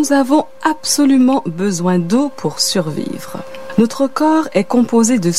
Nous avons absolument besoin d'eau pour survivre. Notre corps est composé de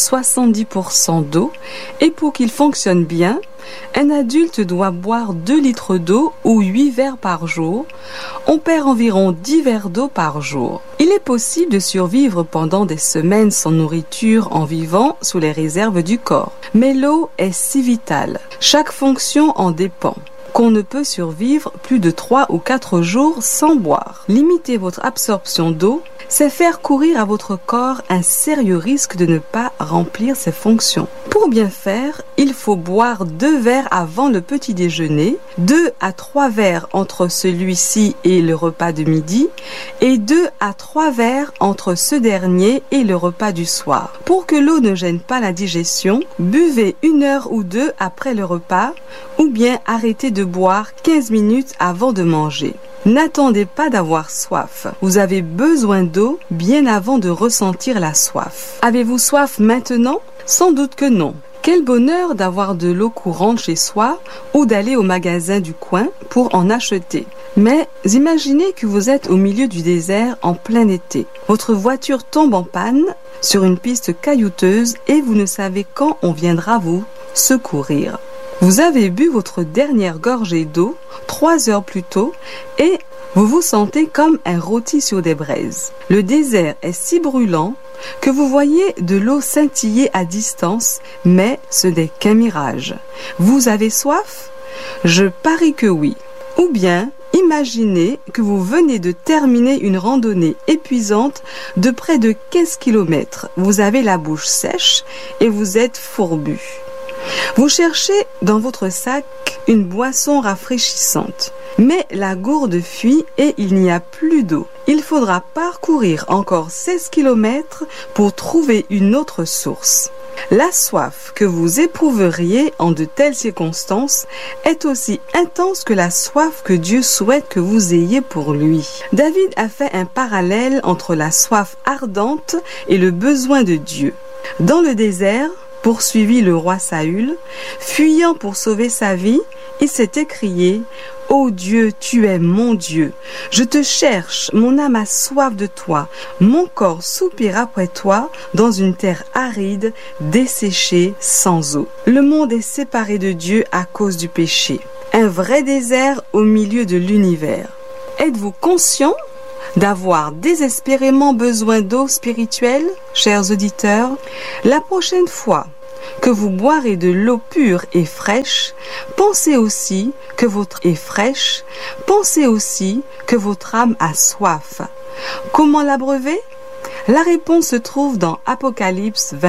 70% d'eau et pour qu'il fonctionne bien, un adulte doit boire 2 litres d'eau ou 8 verres par jour. On perd environ 10 verres d'eau par jour. Il est possible de survivre pendant des semaines sans nourriture en vivant sous les réserves du corps. Mais l'eau est si vitale. Chaque fonction en dépend. Qu'on ne peut survivre plus de 3 ou 4 jours sans boire. Limiter votre absorption d'eau, c'est faire courir à votre corps un sérieux risque de ne pas remplir ses fonctions. Pour bien faire, il faut boire 2 verres avant le petit déjeuner, 2 à 3 verres entre celui-ci et le repas de midi et 2 à 3 verres entre ce dernier et le repas du soir. Pour que l'eau ne gêne pas la digestion, buvez 1 heure ou 2 après le repas ou bien arrêtez de boire 15 minutes avant de manger. N'attendez pas d'avoir soif. Vous avez besoin d'eau bien avant de ressentir la soif. Avez-vous soif maintenant? Sans doute que non. Quel bonheur d'avoir de l'eau courante chez soi ou d'aller au magasin du coin pour en acheter. Mais imaginez que vous êtes au milieu du désert en plein été. Votre voiture tombe en panne sur une piste caillouteuse et vous ne savez quand on viendra vous secourir. Vous avez bu votre dernière gorgée d'eau 3 heures plus tôt et vous vous sentez comme un rôti sur des braises. Le désert est si brûlant que vous voyez de l'eau scintiller à distance, mais ce n'est qu'un mirage. Vous avez soif? Je parie que oui. Ou bien, imaginez que vous venez de terminer une randonnée épuisante de près de 15 km. Vous avez la bouche sèche et vous êtes fourbu. Vous cherchez dans votre sac une boisson rafraîchissante, mais la gourde fuit et il n'y a plus d'eau. Il faudra parcourir encore 16 km pour trouver une autre source. La soif que vous éprouveriez en de telles circonstances est aussi intense que la soif que Dieu souhaite que vous ayez pour lui. David a fait un parallèle entre la soif ardente et le besoin de Dieu. Dans le désert, poursuivit le roi Saül, fuyant pour sauver sa vie, il s'est écrié « Ô Dieu, tu es mon Dieu, je te cherche, mon âme a soif de toi, mon corps soupire après toi dans une terre aride, desséchée, sans eau. » Le monde est séparé de Dieu à cause du péché, un vrai désert au milieu de l'univers. Êtes-vous conscient d'avoir désespérément besoin d'eau spirituelle, chers auditeurs? La prochaine fois que vous boirez de l'eau pure et fraîche, pensez aussi que votre âme a soif. Comment l'abreuver? La réponse se trouve dans Apocalypse 20.